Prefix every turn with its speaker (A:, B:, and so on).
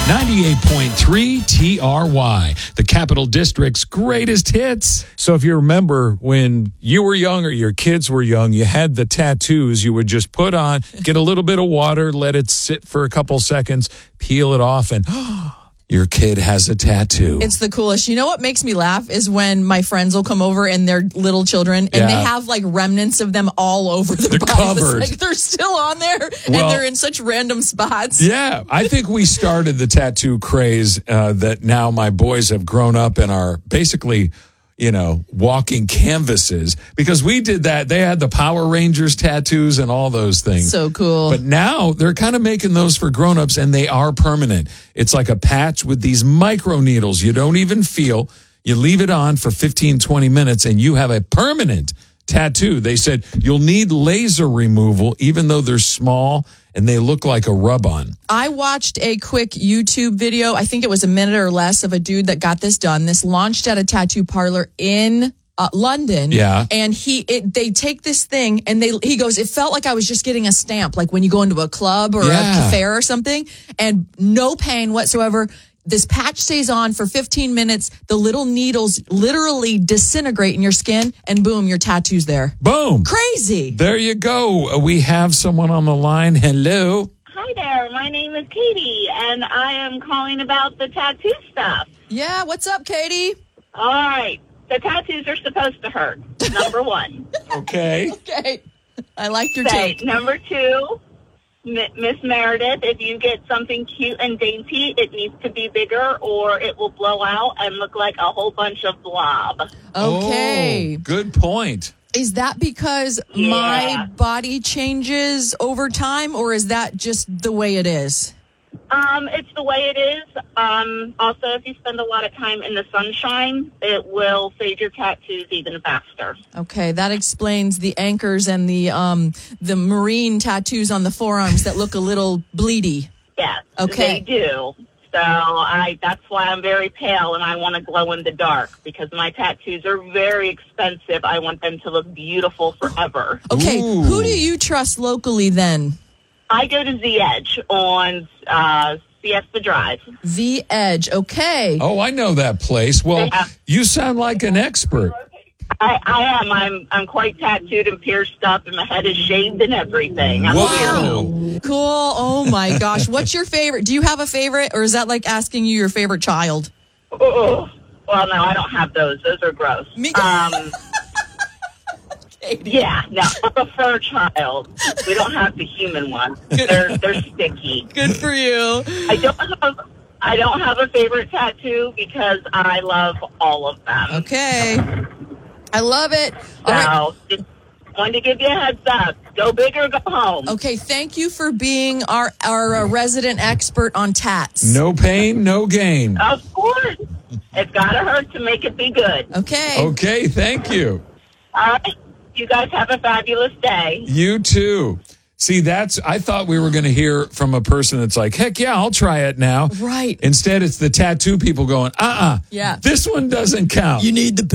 A: 98.3 TRY, the Capital District's greatest hits.
B: So if you remember when you were young or your kids were young, you had the tattoos you would just put on, get a little bit of water, let it sit for a couple seconds, peel it off, and your kid has a tattoo.
C: It's the coolest. You know what makes me laugh is when my friends will come over and they're little children and they have like remnants of them all over their bodies.
B: Covered.
C: Like they're still on there and they're in such random spots.
B: Yeah, I think we started the tattoo craze that now my boys have grown up and are basically, walking canvases, because we did that. They had the Power Rangers tattoos and all those things.
C: So cool.
B: But now they're kind of making those for grown-ups, and they are permanent. It's like a patch with these micro needles you don't even feel. You leave it on for 15, 20 minutes, and you have a permanent tattoo. They said you'll need laser removal, even though they're small and they look like a rub-on.
C: I watched a quick YouTube video. I think it was a minute or less of a dude that got this done. This launched at a tattoo parlor in London.
B: Yeah.
C: And they take this thing and he goes, it felt like I was just getting a stamp, like when you go into a club or a fair or something, and no pain whatsoever. This patch stays on for 15 minutes. The little needles literally disintegrate in your skin, and boom, your tattoo's there.
B: Boom.
C: Crazy.
B: There you go. We have someone on the line. Hello.
D: Hi there. My name is Katie, and I am calling about the tattoo stuff.
C: Yeah, what's up, Katie?
D: All right. The tattoos are supposed to hurt, number one.
B: Okay.
C: Okay. I like your
D: Say,
C: take.
D: number two, Miss Meredith, if you get something cute and dainty, it needs to be bigger or it will blow out and look like a whole bunch of blob.
C: Okay.
B: Oh, good point.
C: Is that because my body changes over time, or is that just the way it is?
D: It's the way it is. Also, if you spend a lot of time in the sunshine, it will fade your tattoos even faster.
C: Okay, that explains the anchors and the marine tattoos on the forearms that look a little bleedy.
D: Yes,
C: okay.
D: They do. So that's why I'm very pale and I want to glow in the dark, because my tattoos are very expensive. I want them to look beautiful forever.
C: Okay,
B: Ooh.
C: Who do you trust locally then?
D: I go to The Edge on Siesta Drive.
C: The Edge, okay.
B: Oh, I know that place. Well, you sound like an expert.
D: I am. I'm quite tattooed and pierced up, and my head is shaved and everything. I'm
B: Wow.
C: Cool. Oh my gosh. What's your favorite? Do you have a favorite, or is that like asking you your favorite child?
D: Oh, well, no, I don't have those. Those are gross.
C: Me-
D: Yeah, no, I prefer child. We don't have the human ones. They're sticky.
C: Good for you.
D: I don't have a favorite tattoo because I love all of them.
C: Okay. I love it. All right.
D: Just wanted to give you a heads up. Go big or go home.
C: Okay, thank you for being our resident expert on tats.
B: No pain, no gain.
D: Of course. It's got to hurt to make it be good.
C: Okay.
B: Okay, thank you.
D: All right. You guys have a fabulous day.
B: You too. See, I thought we were going to hear from a person that's like, heck yeah, I'll try it now.
C: Right.
B: Instead, it's the tattoo people going,
C: Yeah.
B: this one doesn't count.
C: You need the